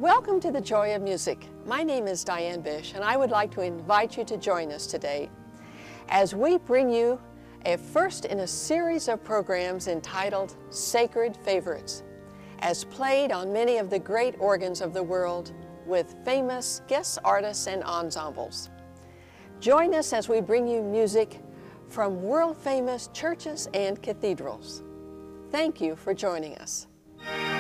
Welcome to the Joy of Music. My name is Diane Bish, and I would like to invite you to join us today as we bring you a first in a series of programs entitled Sacred Favorites, as played on many of the great organs of the world with famous guest artists and ensembles. Join us as we bring you music from world-famous churches and cathedrals. Thank you for joining us.